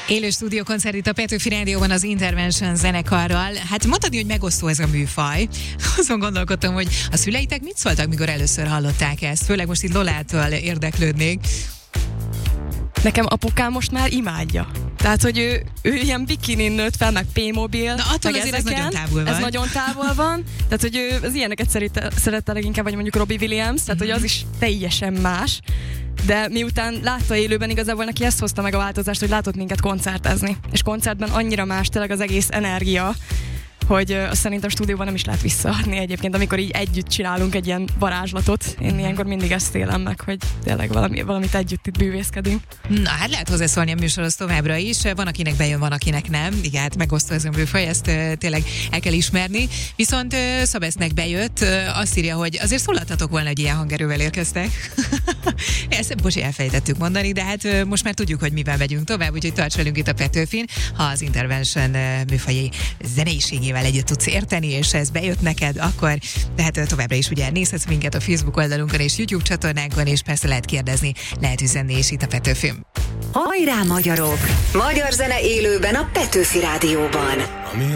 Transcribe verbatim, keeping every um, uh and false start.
Élő stúdiókoncert itt a Petőfi Rádióban az Intervention zenekarral. Hát mondtad, hogy megosztó ez a műfaj. Azon gondolkodtam, hogy a szüleitek mit szóltak, mikor először hallották ezt? Főleg most itt Lolától érdeklődnék. Nekem apukám most már imádja. Tehát, hogy ő, ő ilyen bikinin nőtt fel, meg P-mobil. Na attól meg azért ezeken. ez nagyon távol van. Ez nagyon távol van. Tehát, hogy ő az ilyeneket szerette, szerette leginkább, vagy mondjuk Robbie Williams, tehát, mm-hmm. hogy az is teljesen más. De miután látta élőben, igazából neki ezt hozta meg a változást, hogy látott minket koncertezni. És koncertben annyira más tényleg az egész energia, hogy azt szerintem stúdióban nem is lehet visszaadni egyébként, amikor így együtt csinálunk egy ilyen varázslatot. Én ilyenkor mindig ezt élem meg, hogy tényleg valami, valamit együtt itt bűvészkedünk. Na, hát lehet hozzászólni a műsorhoz továbbra is. Van, akinek bejön, van, akinek nem. Igen, hát megosztó ez a műfaj, ezt uh, tényleg el kell ismerni. Viszont uh, Szabesznek bejött, uh, azt írja, hogy azért szólaltatok volna, hogy ilyen hangerővel érkeztek. Ezt, bocs, elfejtettük mondani, de hát uh, most már tudjuk, hogy mivel megyünk tovább, úgyhogy tarts velünk itt a Petőfin, ha az Intervention uh, műfaji zeneiségével együtt tudsz érteni, és ez bejött neked, akkor tehát továbbra is ugye nézhetsz minket a Facebook oldalunkon és YouTube csatornánkon, és persze lehet kérdezni, lehet üzenni, és itt a Petőfin. Hajrá, magyarok! Magyar zene élőben a Petőfi Rádióban.